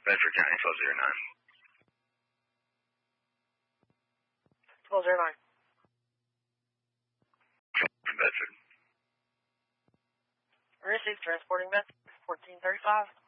Bedford County, 1209. 1209. From Bedford. Received transporting Bedford, 1435.